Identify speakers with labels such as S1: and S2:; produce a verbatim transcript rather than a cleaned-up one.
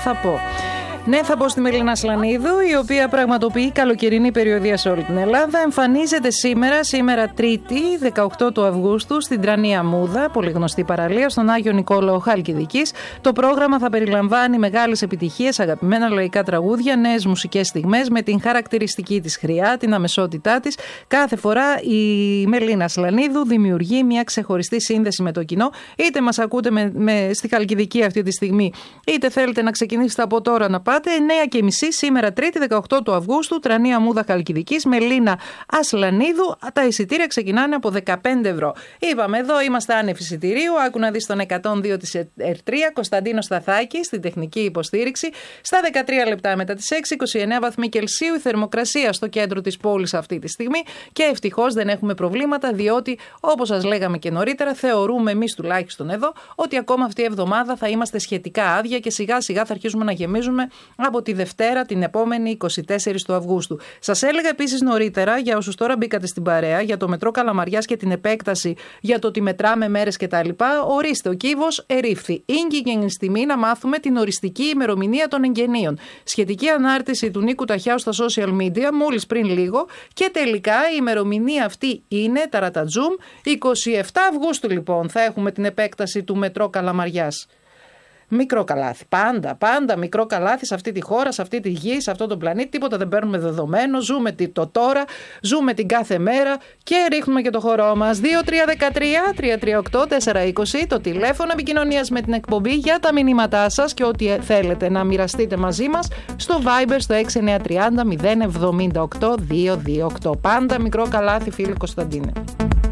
S1: θα πω. Ναι, θα πω στη Μελίνα Ασλανίδου, η οποία πραγματοποιεί καλοκαιρινή περιοδεία σε όλη την Ελλάδα. Εμφανίζεται σήμερα, σήμερα Τρίτη, δεκαοκτώ του Αυγούστου, στην Τρανία Μούδα, πολύ γνωστή παραλία, στον Άγιο Νικόλαο Χαλκιδικής. Το πρόγραμμα θα περιλαμβάνει μεγάλες επιτυχίες, αγαπημένα λαϊκά τραγούδια, νέες μουσικές στιγμές με την χαρακτηριστική της χρειά, την αμεσότητά της. Κάθε φορά η Μελίνα Ασλανίδου δημιουργεί μια ξεχωριστή σύνδεση με το κοινό. Είτε μας ακούτε με, με, στη Χαλκιδική αυτή τη στιγμή, είτε θέλετε να ξεκινήσετε από τώρα να πάτε. εννιά και μισή σήμερα Τρίτη δεκαοκτώ του Αυγούστου, Τρανία Μούδα Χαλκιδικής, Μελίνα Ασλανίδου. Τα εισιτήρια ξεκινάνε από δεκαπέντε ευρώ. Είπαμε, εδώ είμαστε άνευ εισιτηρίου. Άκου να δεις τον εκατόν δύο της Ερ τρία, Κωνσταντίνο Σταθάκη, στην τεχνική υποστήριξη. Στα δεκατρία λεπτά μετά τις έξι, είκοσι εννέα βαθμοί Κελσίου, η θερμοκρασία στο κέντρο της πόλης αυτή τη στιγμή. Και ευτυχώς δεν έχουμε προβλήματα, διότι όπως σας λέγαμε και νωρίτερα, θεωρούμε εμείς τουλάχιστον εδώ ότι ακόμα αυτή η εβδομάδα θα είμαστε σχετικά άδεια και σιγά σιγά θα αρχίσουμε να γεμίζουμε από τη Δευτέρα την επόμενη είκοσι τέσσερις του Αυγούστου. Σας έλεγα επίσης νωρίτερα, για όσους τώρα μπήκατε στην παρέα, για το μετρό Καλαμαριάς και την επέκταση για το ότι μετράμε μέρες κτλ. Ορίστε, ο κύβος ερήφθη. Ήγηκε στη στιγμή να μάθουμε την οριστική ημερομηνία των εγγενείων. Σχετική ανάρτηση του Νίκου Ταχιάου στα social media μόλις πριν λίγο και τελικά η ημερομηνία αυτή είναι, ταρατατζούμ, είκοσι επτά Αυγούστου λοιπόν θα έχουμε την επέκταση του μετρό Καλαμαριάς. Μικρό καλάθι. Πάντα, πάντα μικρό καλάθι σε αυτή τη χώρα, σε αυτή τη γη, σε αυτόν τον πλανήτη. Τίποτα δεν παίρνουμε δεδομένο. Ζούμε το τώρα, ζούμε την κάθε μέρα και ρίχνουμε και το χορό μας. δύο τρία ένα τρία τρία τρία οκτώ τέσσερα είκοσι το τηλέφωνο επικοινωνίας με την εκπομπή για τα μηνύματά σας και ό,τι θέλετε να μοιραστείτε μαζί μας στο Viber στο έξι εννιά τρία μηδέν εβδομήντα οκτώ διακόσια είκοσι οκτώ. Πάντα μικρό καλάθι, φίλε Κωνσταντίνε.